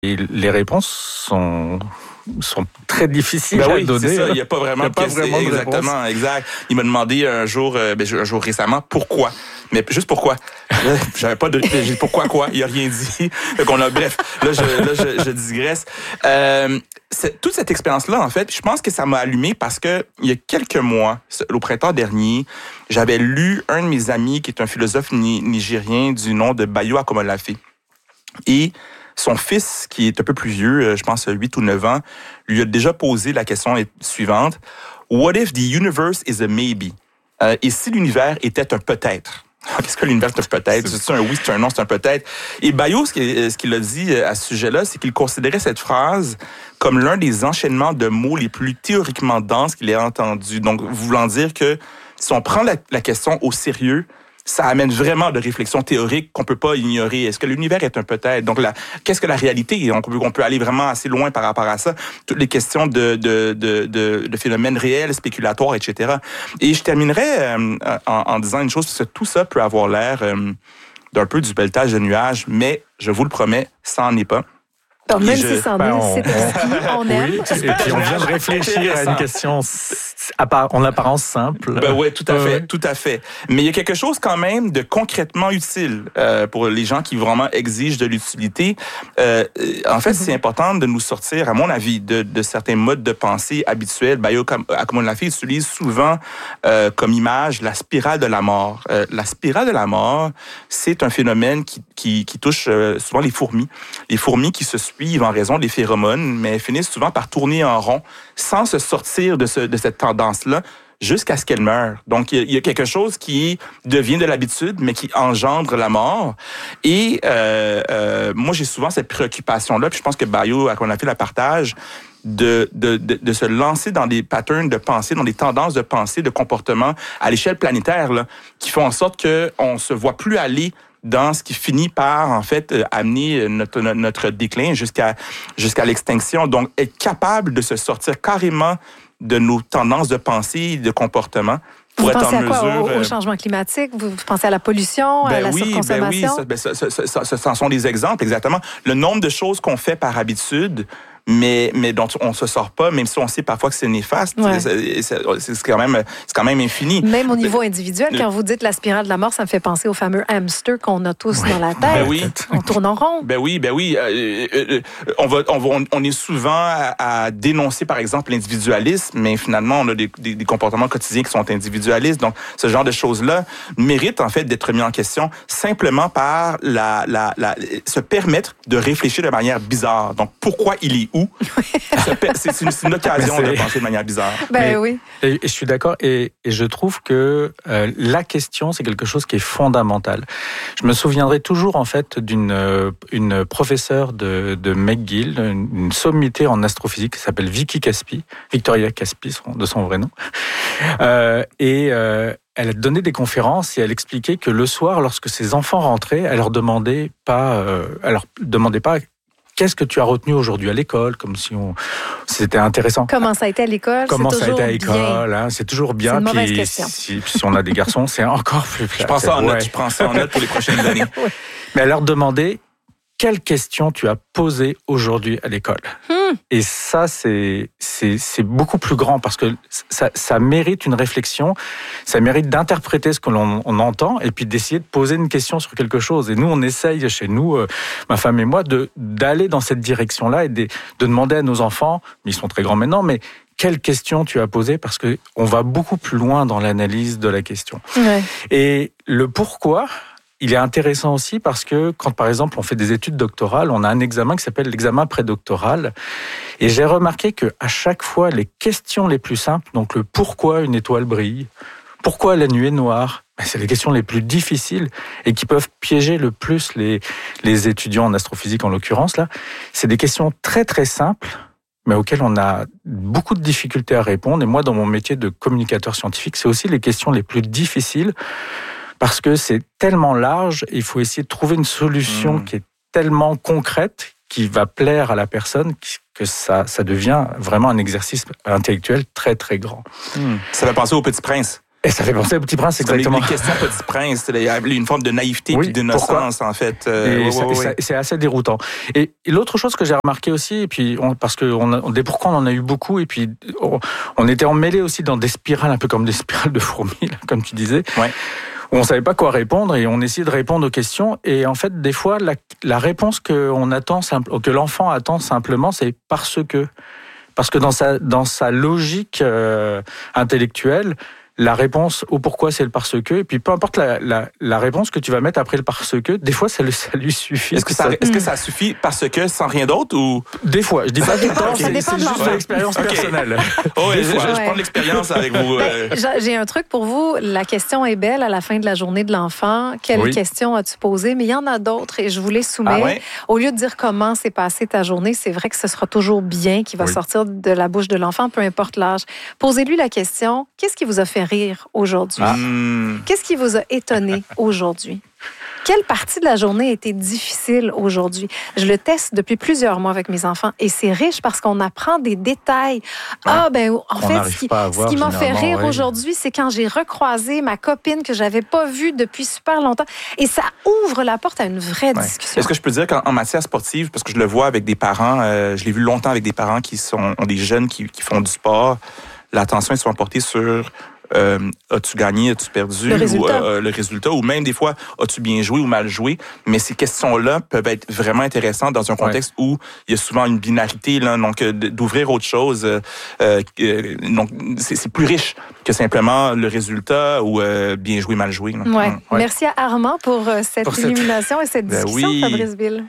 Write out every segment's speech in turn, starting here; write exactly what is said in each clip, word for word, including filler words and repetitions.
Et les réponses sont... sont très difficiles ben à oui, donner. C'est ça. Il n'y a pas vraiment, Il y a pas de, vraiment de exactement, réponse. exact. Il m'a demandé un jour, euh, ben, un jour récemment, pourquoi. Mais juste pourquoi. Là, j'avais pas de, j'ai dit pourquoi quoi. Il a rien dit. Fait qu'on a, bref. Là, je, là, je, je digresse. Euh, toute cette expérience-là, en fait, je pense que ça m'a allumé parce que il y a quelques mois, au printemps dernier, j'avais lu un de mes amis qui est un philosophe ni, nigérien du nom de Bayo Akomolafe. Et son fils, qui est un peu plus vieux, je pense huit ou neuf ans, lui a déjà posé la question suivante. What if the universe is a maybe? Euh, et si l'univers était un peut-être? Qu'est-ce que l'univers est un peut-être? C'est un oui, c'est un non, c'est un peut-être. Et Bayo, ce qu'il, ce qu'il a dit à ce sujet-là, c'est qu'il considérait cette phrase comme l'un des enchaînements de mots les plus théoriquement denses qu'il ait entendu. Donc, voulant dire que si on prend la, la question au sérieux, ça amène vraiment de réflexions théoriques qu'on peut pas ignorer. Est-ce que l'univers est un peut-être? Donc, la, qu'est-ce que la réalité? On peut, on peut aller vraiment assez loin par rapport à ça. Toutes les questions de, de, de, de, de phénomènes réels, spéculatoires, et cetera. Et je terminerai euh, en, en disant une chose, parce que tout ça peut avoir l'air euh, d'un peu du pelletage de nuages, mais je vous le promets, ça n'en est pas. Donc, même je, si c'en ben, est, c'est exquis, on aime. Oui, et puis on vient de réfléchir à une question en apparence simple. Ben ouais, tout à euh, fait, tout à fait. Mais il y a quelque chose quand même de concrètement utile euh, pour les gens qui vraiment exigent de l'utilité. Euh, en fait, mm-hmm. c'est important de nous sortir, à mon avis, de, de certains modes de pensée habituels. Bayo Akomolafe utilise souvent euh, comme image la spirale de la mort. Euh, la spirale de la mort, c'est un phénomène qui, qui, qui touche euh, souvent les fourmis. Les fourmis qui se suivent en raison des phéromones, mais finissent souvent par tourner en rond sans se sortir de, ce, de cette tendance-là jusqu'à ce qu'elle meure. Donc, il y, y a quelque chose qui devient de l'habitude, mais qui engendre la mort. Et euh, euh, moi, j'ai souvent cette préoccupation-là, puis je pense que Bayo Akomolafe la partage, de, de, de, de se lancer dans des patterns de pensée, dans des tendances de pensée, de comportement à l'échelle planétaire, là, qui font en sorte qu'on ne se voit plus aller dans ce qui finit par, en fait, amener notre, notre déclin jusqu'à, jusqu'à l'extinction. Donc, être capable de se sortir carrément de nos tendances de pensée et de comportement pour vous être pensez en à quoi? mesure... Au, au changement climatique? Vous, vous pensez à la pollution, ben à la oui, surconsommation? Ben oui, ça, ben ça, ça, ça, ça en sont des exemples, exactement. Le nombre de choses qu'on fait par habitude, mais, mais dont on ne se sort pas, même si on sait parfois que c'est néfaste, ouais. c'est, c'est, c'est, quand même, c'est quand même infini. Même au niveau individuel, quand vous dites la spirale de la mort, ça me fait penser au fameux hamster qu'on a tous oui. dans la tête. Ben oui. On tourne en rond. Ben oui, ben oui. Euh, euh, on, va, on, va, on est souvent à, à dénoncer, par exemple, l'individualisme, mais finalement, on a des, des, des comportements quotidiens qui sont individualistes. Donc, ce genre de choses-là mérite en fait d'être mis en question simplement par la, la, la, se permettre de réfléchir de manière bizarre. Donc, pourquoi il est où? c'est, une, c'est une occasion de penser de manière bizarre. Ben mais, oui. Et, et je suis d'accord. Et, et je trouve que euh, la question, c'est quelque chose qui est fondamental. Je me souviendrai toujours, en fait, d'une euh, une professeure de, de McGill, une, une sommité en astrophysique qui s'appelle Vicky Caspi, Victoria Caspi, son, de son vrai nom. Euh, et euh, elle a donné des conférences et elle expliquait que le soir, lorsque ses enfants rentraient, elle leur demandait pas, euh, elle leur demandait pas qu'est-ce que tu as retenu aujourd'hui à l'école, comme si on, c'était intéressant. Comment ça a été à l'école? Comment c'est ça a été à l'école? Hein, c'est toujours bien. C'est une mauvaise puis, question. Si, si on a des garçons, c'est encore plus. Je prends ça en note. Ouais. Je prends ça en note pour les prochaines années. Oui. Mais elle leur demandait quelle question tu as posée aujourd'hui à l'école. Hmm. Et ça, c'est, c'est, c'est beaucoup plus grand parce que ça, ça mérite une réflexion, ça mérite d'interpréter ce que l'on on entend et puis d'essayer de poser une question sur quelque chose. Et nous, on essaye chez nous, euh, ma femme et moi, de, d'aller dans cette direction-là et de, de demander à nos enfants, ils sont très grands maintenant, mais quelle question tu as posée, parce qu'on va beaucoup plus loin dans l'analyse de la question. Ouais. Et le pourquoi... il est intéressant aussi parce que quand, par exemple, on fait des études doctorales, on a un examen qui s'appelle l'examen prédoctoral. Et j'ai remarqué qu'à chaque fois, les questions les plus simples, donc le pourquoi une étoile brille, pourquoi la nuit est noire, c'est les questions les plus difficiles et qui peuvent piéger le plus les, les étudiants en astrophysique, en l'occurrence, là. C'est des questions très, très simples, mais auxquelles on a beaucoup de difficultés à répondre. Et moi, dans mon métier de communicateur scientifique, c'est aussi les questions les plus difficiles parce que c'est tellement large, il faut essayer de trouver une solution mmh. qui est tellement concrète, qui va plaire à la personne, que ça, ça devient vraiment un exercice intellectuel très, très grand. Mmh. Ça fait penser au Petit Prince. Et ça fait penser au Petit Prince, exactement. Les questions Petit Prince, il y a une forme de naïveté oui, et d'innocence, en fait. Euh, et ouais, ça, ouais, ouais. C'est assez déroutant. Et, et l'autre chose que j'ai remarqué aussi, et puis on, parce que on a, des pourquoi on en a eu beaucoup, et puis on, on était emmêlés aussi dans des spirales, un peu comme des spirales de fourmis, là, comme tu disais. Ouais. Où on savait pas quoi répondre et on essayait de répondre aux questions. Et en fait, des fois, la, la réponse que on attend, simple, que l'enfant attend simplement, c'est parce que, parce que dans sa dans sa logique euh, intellectuelle. La réponse au pourquoi, c'est le parce que. Et puis, peu importe la, la, la réponse que tu vas mettre après le parce que, des fois, ça, ça lui suffit. Est-ce que ça, est-ce que ça suffit parce que, sans rien d'autre ou? Des fois. Je dis pas tout le temps. Ça dépend de juste l'enfant. l'expérience Okay. personnelle. Oh, ouais, je, je, Ouais. je prends l'expérience avec vous. Euh... Ben, j'ai un truc pour vous. La question est belle à la fin de la journée de l'enfant. Quelle oui. question as-tu posée? Mais il y en a d'autres et je vous les soumets. Ah ouais? Au lieu de dire comment s'est passée ta journée, c'est vrai que ce sera toujours bien qui va Oui. sortir de la bouche de l'enfant, peu importe l'âge. Posez-lui la question, qu'est-ce qui vous a fait rire aujourd'hui? Ah. Hmm. Qu'est-ce qui vous a étonné aujourd'hui? Quelle partie de la journée a été difficile aujourd'hui? Je le teste depuis plusieurs mois avec mes enfants et c'est riche parce qu'on apprend des détails. Ah, ben, en Qu'on fait, n'arrive ce qui, pas à voir, ce qui m'a fait généralement, rire oui. aujourd'hui, c'est quand j'ai recroisé ma copine que j'avais pas vue depuis super longtemps. Et ça ouvre la porte à une vraie Ouais. discussion. Est-ce que je peux dire qu'en en matière sportive, parce que je le vois avec des parents, euh, je l'ai vu longtemps avec des parents qui sont ont des jeunes qui, qui font du sport, l'attention est souvent portée sur euh, as-tu gagné, as-tu perdu, Le résultat. ou euh, le résultat, ou même des fois as-tu bien joué ou mal joué. Mais ces questions-là peuvent être vraiment intéressantes dans un contexte ouais. où il y a souvent une binarité, là, donc euh, d'ouvrir autre chose. Euh, euh, donc c'est, c'est plus riche que simplement le résultat ou euh, bien joué, mal joué. Ouais. Ouais. Merci à Armand pour euh, cette pour illumination cette... et cette Ben discussion, oui. Fabrice Bill.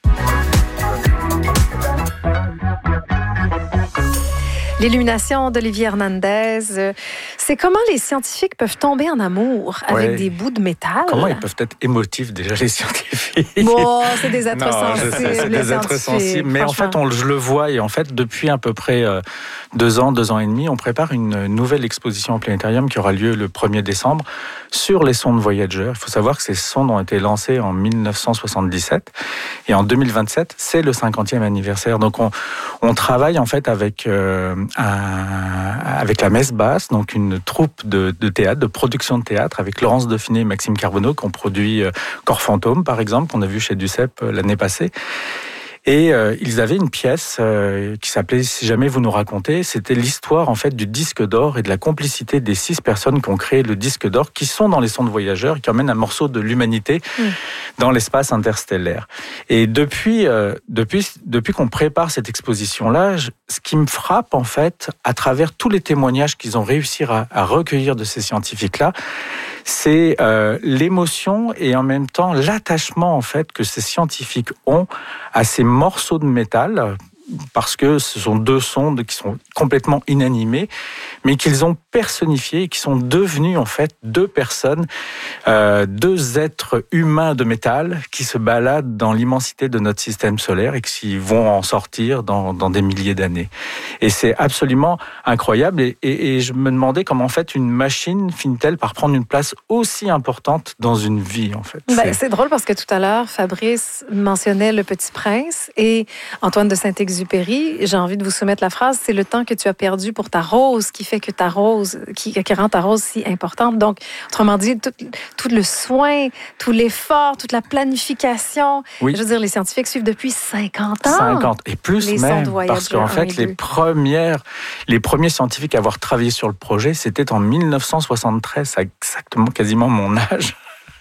L'illumination d'Olivier Hernandez, c'est comment les scientifiques peuvent tomber en amour avec ouais. des bouts de métal. Comment ils peuvent être émotifs, déjà, les scientifiques? Bon, c'est des êtres non, sensibles. sais, c'est des êtres sensibles. Mais en fait, on, je le vois, et en fait, depuis à peu près euh, deux ans, deux ans et demi, on prépare une nouvelle exposition au Planétarium qui aura lieu le premier décembre sur les sondes Voyager. Il faut savoir que ces sondes ont été lancées en dix-neuf cent soixante-dix-sept et en deux mille vingt-sept, c'est le cinquantième anniversaire. Donc, on, on travaille en fait avec euh, un, avec la Messe Basse, donc une troupe de, de théâtre, de production de théâtre, avec Laurence Dauphiné et Maxime Carbonneau, qui ont produit euh, Corps Fantôme, par exemple, qu'on a vu chez Duceppe euh, l'année passée. Et euh, ils avaient une pièce euh, qui s'appelait « Si jamais vous nous racontez ». C'était l'histoire en fait du disque d'or et de la complicité des six personnes qui ont créé le disque d'or, qui sont dans les sondes Voyageurs et qui emmènent un morceau de l'humanité mmh. dans l'espace interstellaire. Et depuis, euh, depuis, depuis qu'on prépare cette exposition-là, je, ce qui me frappe en fait, à travers tous les témoignages qu'ils ont réussi à, à recueillir de ces scientifiques-là, c'est euh, l'émotion et en même temps l'attachement en fait que ces scientifiques ont à ces morceaux de métal, parce que ce sont deux sondes qui sont complètement inanimées, mais qu'ils ont personnifiées et qui sont devenues en fait deux personnes, euh, deux êtres humains de métal qui se baladent dans l'immensité de notre système solaire et qui vont en sortir dans, dans des milliers d'années. Et c'est absolument incroyable. Et, et, et je me demandais comment en fait une machine finit-elle par prendre une place aussi importante dans une vie en fait. Ben, c'est... c'est drôle parce que tout à l'heure, Fabrice mentionnait Le Petit Prince et Antoine de Saint-Exupéry. J'ai envie de vous soumettre la phrase, c'est le temps que tu as perdu pour ta rose qui fait que ta rose, qui, qui rend ta rose si importante. Donc, autrement dit, tout, tout le soin, tout l'effort, toute la planification. Oui. Je veux dire, les scientifiques suivent depuis cinquante ans. cinquante et plus les même, parce qu'en fait, les premières, les premiers scientifiques à avoir travaillé sur le projet, c'était en dix-neuf cent soixante-treize, c'est exactement quasiment mon âge.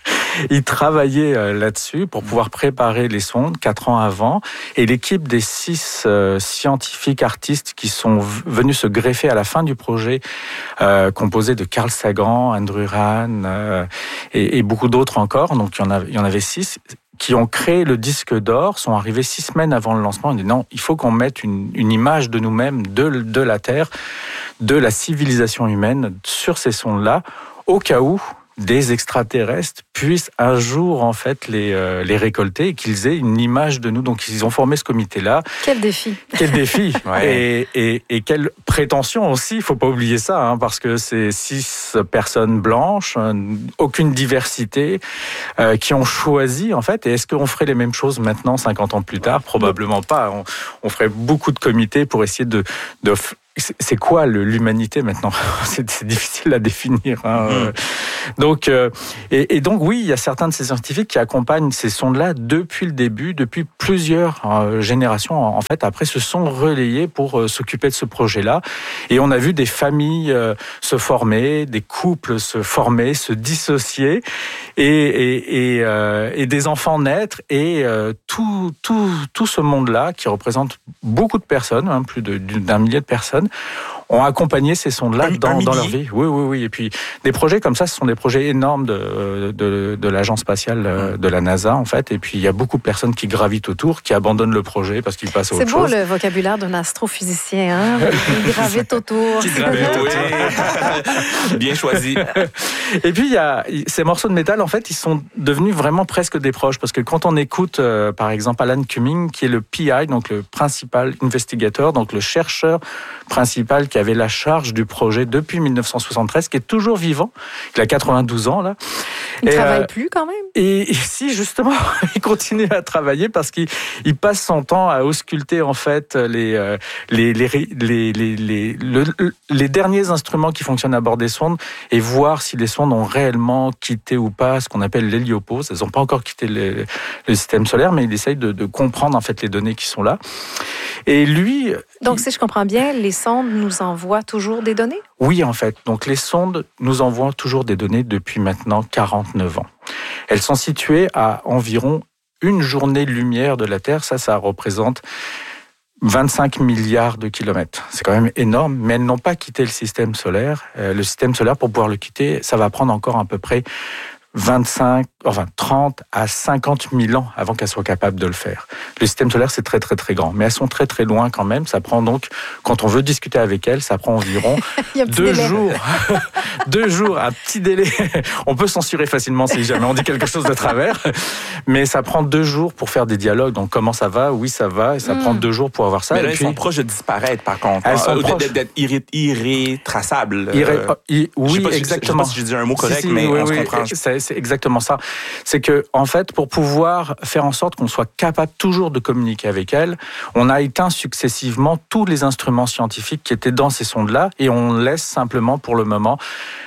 Ils travaillaient là-dessus pour pouvoir préparer les sondes quatre ans avant. Et l'équipe des six euh, scientifiques artistes qui sont venus se greffer à la fin du projet, euh, composé de Carl Sagan, Andrew Ryan euh, et, et beaucoup d'autres encore, donc il y en avait, il y en avait six, qui ont créé le disque d'or, sont arrivés six semaines avant le lancement. Ils ont dit non, il faut qu'on mette une, une image de nous-mêmes, de, de la Terre, de la civilisation humaine sur ces sondes-là, au cas où des extraterrestres puissent un jour en fait les euh, les récolter et qu'ils aient une image de nous. Donc ils ont formé ce comité-là. Quel défi. Quel défi. Ouais. Et, et et quelle prétention aussi. Il faut pas oublier ça, hein, parce que c'est six personnes blanches, aucune diversité, euh, qui ont choisi en fait. Et est-ce qu'on ferait les mêmes choses maintenant, cinquante ans plus tard? Probablement pas. On, on ferait beaucoup de comités pour essayer de de c'est quoi le, l'humanité maintenant? c'est, c'est difficile à définir. Hein. Mmh. Donc, euh, et, et donc oui, il y a certains de ces scientifiques qui accompagnent ces sondes-là depuis le début, depuis plusieurs euh, générations. En fait, après, se sont relayés pour euh, s'occuper de ce projet-là. Et on a vu des familles euh, se former, des couples se former, se dissocier, et, et, et, euh, et des enfants naître. Et euh, tout, tout, tout ce monde-là, qui représente beaucoup de personnes, hein, plus de, d'un millier de personnes, ont accompagné ces sondes-là un, dans, un dans leur vie. Oui, oui, oui. Et puis, des projets comme ça, ce sont des projets énormes de, de, de l'agence spatiale de la NASA, en fait. Et puis, il y a beaucoup de personnes qui gravitent autour, qui abandonnent le projet parce qu'ils passent à autre chose. C'est beau, le vocabulaire d'un astrophysicien, hein? Qui gravite autour. Qui gravite autour. Bien choisi. Et puis, il y a ces morceaux de métal, en fait, ils sont devenus vraiment presque des proches. Parce que quand on écoute, euh, par exemple, Alan Cumming, qui est le P I, donc le principal investigateur, donc le chercheur principal qui avait la charge du projet depuis dix-neuf cent soixante-treize, qui est toujours vivant. Il a quatre-vingt-douze ans, là. Il ne travaille euh, plus, quand même. Et, et si, justement, il continue à travailler parce qu'il il passe son temps à ausculter, en fait, les, euh, les, les, les, les, les, le, les derniers instruments qui fonctionnent à bord des sondes et voir si les sondes ont réellement quitté ou pas ce qu'on appelle l'héliopause. Elles n'ont pas encore quitté le, le système solaire, mais il essaye de, de comprendre, en fait, les données qui sont là. Et lui... Donc, il... si je comprends bien, les sondes nous envoient toujours des données? Oui, en fait. Donc, les sondes nous envoient toujours des données depuis maintenant quarante-neuf ans. Elles sont situées à environ une journée-lumière de la Terre. Ça, ça représente vingt-cinq milliards de kilomètres. C'est quand même énorme, mais elles n'ont pas quitté le système solaire. Le système solaire, pour pouvoir le quitter, ça va prendre encore à peu près vingt-cinq, enfin trente à cinquante mille ans avant qu'elles soient capables de le faire. Le système solaire, c'est très très très grand, mais elles sont très très loin quand même. Ça prend donc, quand on veut discuter avec elles, ça prend environ deux délai. jours. deux jours, un petit délai. On peut censurer facilement si jamais on dit quelque chose de travers, mais ça prend deux jours pour faire des dialogues. Donc comment ça va? Oui, ça va, et ça mm. prend deux jours pour avoir ça. Mais là, et elles puis, sont proches de disparaître, par contre. Elles sont proches d'être, d'être irré, irrétraçables. Irré, euh, oui, je sais pas, exactement. Je ne sais pas si je dis un mot correct, si, si, mais oui, on oui, se comprend. C'est, c'est exactement ça. C'est que, en fait, pour pouvoir faire en sorte qu'on soit capable toujours de communiquer avec elles, on a éteint successivement tous les instruments scientifiques qui étaient dans ces sondes-là et on laisse simplement, pour le moment,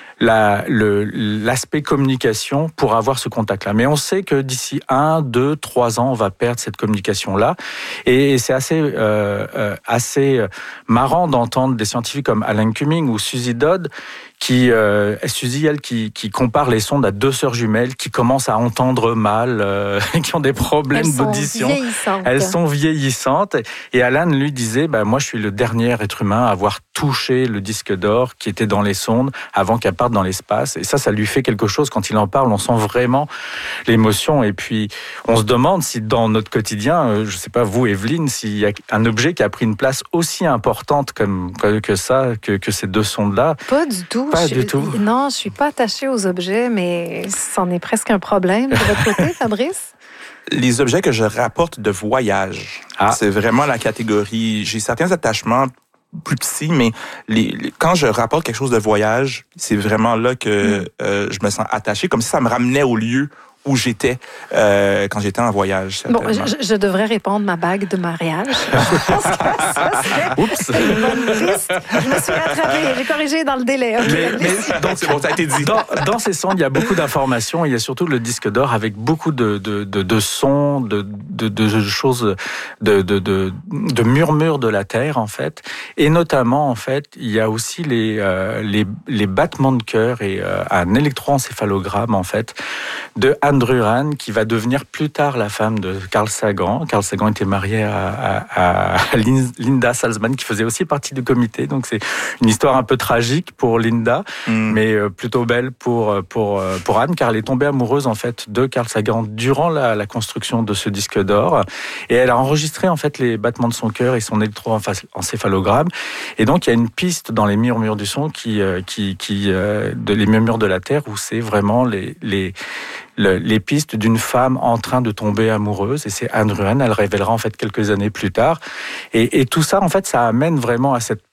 La, le, l'aspect communication pour avoir ce contact-là. Mais on sait que d'ici un, deux, trois ans, on va perdre cette communication-là. Et, et c'est assez, euh, euh, assez marrant d'entendre des scientifiques comme Alan Cumming ou Suzy Dodd qui, euh, Suzy, elle, qui, qui compare les sondes à deux sœurs jumelles qui commencent à entendre mal, euh, qui ont des problèmes Elles d'audition. Sont vieillissantes. Elles sont vieillissantes. Et Alan, lui, disait, bah, moi, je suis le dernier être humain à avoir touché le disque d'or qui était dans les sondes avant qu'elle parte dans l'espace. Et ça, ça lui fait quelque chose. Quand il en parle, on sent vraiment l'émotion. Et puis, on se demande si dans notre quotidien, je sais pas, vous, Evelyne, s'il y a un objet qui a pris une place aussi importante comme, que ça, que, que ces deux sondes-là. Pas du tout. Pas je, du tout. Non, je suis pas attachée aux objets, mais c'en est presque un problème de votre côté, Fabrice? Les objets que je rapporte de voyage, ah. c'est vraiment la catégorie. J'ai certains attachements plus petits, mais les, les, quand je rapporte quelque chose de voyage, c'est vraiment là que mm. euh, je me sens attaché, comme si ça me ramenait au lieu où j'étais euh, quand j'étais en voyage. Bon, je, je devrais répondre ma bague de mariage. Je pense que ça serait Oups. une bonne piste. Je me suis rattrapée, j'ai corrigé dans le délai. Okay. Mais, mais, donc, c'est bon, ça a été dit. Dans, dans ces sondes, il y a beaucoup d'informations. Il y a surtout le disque d'or avec beaucoup de, de, de, de sons, de, de, de choses, de, de, de, de murmures de la Terre, en fait. Et notamment, en fait, il y a aussi les, euh, les, les battements de cœur et euh, un électroencéphalogramme, en fait, de Andruran, qui va devenir plus tard la femme de Carl Sagan. Carl Sagan était marié à, à, à Linda Salzman, qui faisait aussi partie du comité. Donc c'est une histoire un peu tragique pour Linda, mm. mais plutôt belle pour, pour, pour Anne, car elle est tombée amoureuse en fait de Carl Sagan durant la, la construction de ce disque d'or. Et elle a enregistré en fait les battements de son cœur et son électroencéphalogramme. Et donc il y a une piste dans les murmures du son, qui, qui, qui, de, les murmures de la Terre, où c'est vraiment les, les Le, les pistes d'une femme en train de tomber amoureuse, et c'est Andruran, elle révélera en fait quelques années plus tard, et, et tout ça en fait ça amène vraiment à cette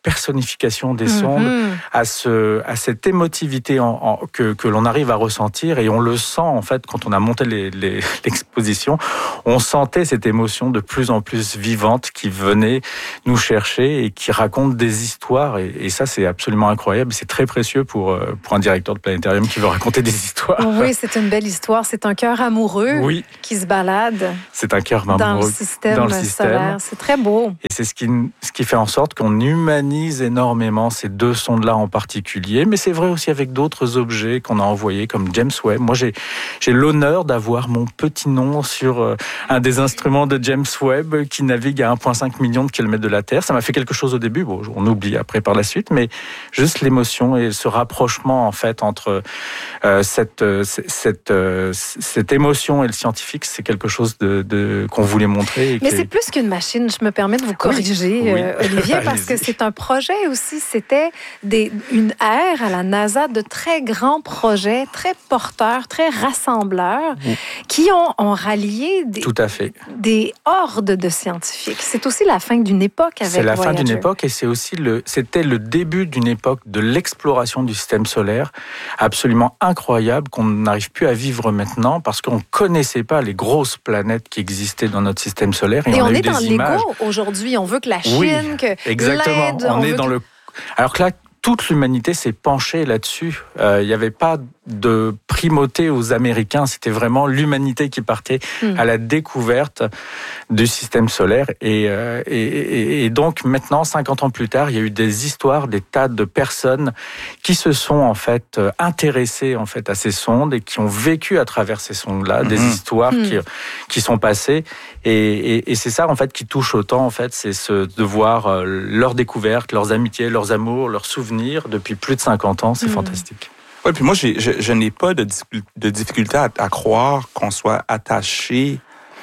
personnification des Mm-hmm. sondes, à, ce, à cette émotivité en, en, que, que l'on arrive à ressentir. Et on le sent, en fait, quand on a monté les, les, l'exposition, on sentait cette émotion de plus en plus vivante qui venait nous chercher et qui raconte des histoires. Et, et ça, c'est absolument incroyable. C'est très précieux pour, pour un directeur de planétarium qui veut raconter des histoires. Oui, c'est une belle histoire. C'est un cœur amoureux oui. qui se balade c'est un cœur amoureux dans le système, dans le système solaire. C'est très beau. Et c'est ce qui, ce qui fait en sorte qu'on humanise énormément ces deux sondes-là en particulier. Mais c'est vrai aussi avec d'autres objets qu'on a envoyés, comme James Webb. Moi, j'ai, j'ai l'honneur d'avoir mon petit nom sur euh, un des instruments de James Webb qui navigue à un virgule cinq million de kilomètres de la Terre. Ça m'a fait quelque chose au début. Bon, on oublie après par la suite, mais juste l'émotion et ce rapprochement, en fait, entre euh, cette, euh, cette, euh, cette émotion et le scientifique, c'est quelque chose de, de, qu'on voulait montrer. Mais que... c'est plus qu'une machine. Je me permets de vous corriger, oui. euh, Olivier, parce que c'est un projet aussi. C'était des, une ère à la NASA de très grands projets, très porteurs, très rassembleurs, oui. qui ont, ont rallié des, Tout à fait. des hordes de scientifiques. C'est aussi la fin d'une époque avec C'est la Voyager. fin d'une époque et c'est aussi le, c'était le début d'une époque de l'exploration du système solaire absolument incroyable qu'on n'arrive plus à vivre maintenant parce qu'on ne connaissait pas les grosses planètes qui existaient dans notre système solaire. Et, et on, on a est eu dans des l'ego images. Aujourd'hui. On veut que la Chine, oui, que exactement. l'Inde... On, on est veut dans que... le... Alors que là, toute l'humanité s'est penchée là-dessus. Euh, il n'y avait pas de primauté aux Américains. C'était vraiment l'humanité qui partait mmh. à la découverte du système solaire. Et, euh, et, et, et donc maintenant, cinquante ans plus tard, il y a eu des histoires, des tas de personnes qui se sont en fait intéressées en fait à ces sondes et qui ont vécu à travers ces sondes-là mmh. des histoires mmh. qui, qui sont passées. Et, et, et c'est ça en fait qui touche autant en fait, c'est ce, de voir euh, leurs découvertes, leurs amitiés, leurs amours, leurs souvenirs depuis plus de cinquante ans. C'est mmh. fantastique. Oui, puis moi, j'ai, je, je n'ai pas de, de difficulté à, à croire qu'on soit attaché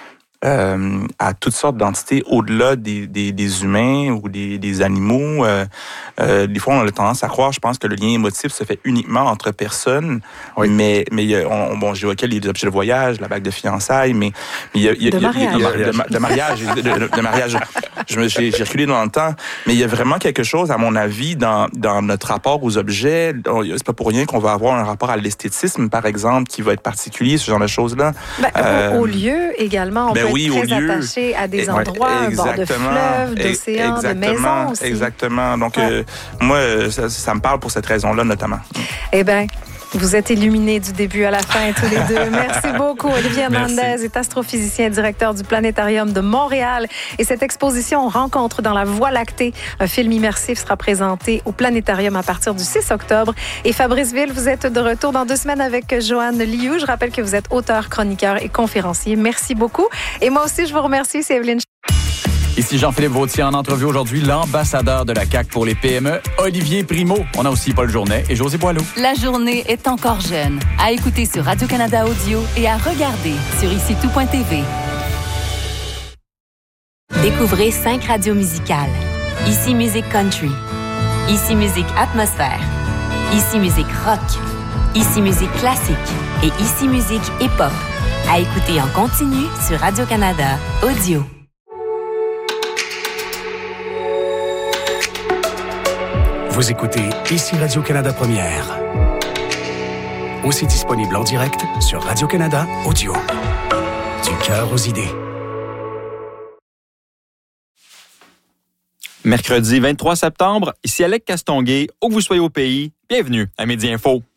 euh, à toutes sortes d'entités au-delà des, des, des humains ou des, des animaux. Euh, euh, des fois, on a tendance à croire, je pense, que le lien émotif se fait uniquement entre personnes. Oui. Mais, mais on, bon, j'évoquais les objets de voyage, la bague de fiançailles, mais il y a, il y a, de mariage, il y a, il y a, de, de mariage, de, de, de mariage. Je me, j'ai, j'ai reculé dans le temps, mais il y a vraiment quelque chose, à mon avis, dans, dans notre rapport aux objets. C'est pas pour rien qu'on va avoir un rapport à l'esthétisme, par exemple, qui va être particulier, ce genre de choses-là. Ben, euh, au lieu également, on ben peut oui, être très lieu. attaché à des endroits, un bord de fleuve, d'océan, de maisons aussi. Exactement. Donc, ouais. euh, moi, ça, ça me parle pour cette raison-là, notamment. Eh bien, vous êtes illuminés du début à la fin, tous les deux. Merci beaucoup. Olivier Hernandez est astrophysicien, directeur du Planétarium de Montréal. Et cette exposition Rencontre dans la Voie lactée, un film immersif, sera présenté au Planétarium à partir du six octobre. Et Fabrice Ville, vous êtes de retour dans deux semaines avec Joanne Liu. Je rappelle que vous êtes auteur, chroniqueur et conférencier. Merci beaucoup. Et moi aussi, je vous remercie. C'est Evelyne. Ici Jean-Philippe Vautier en entrevue aujourd'hui, l'ambassadeur de la C A Q pour les P M E, Olivier Primo. On a aussi Paul Journet et José Boileau. La journée est encore jeune. À écouter sur Radio-Canada Audio et à regarder sur ici tout point t v. Découvrez cinq radios musicales. Ici Musique Country. Ici Musique Atmosphère. Ici Musique Rock. Ici Musique Classique. Et Ici Musique Hip-Hop. À écouter en continu sur Radio-Canada Audio. Vous écoutez Ici Radio-Canada Première. Aussi disponible en direct sur Radio-Canada Audio. Du cœur aux idées. Mercredi vingt-trois septembre, ici Alec Castonguay, où que vous soyez au pays, bienvenue à Midi Info.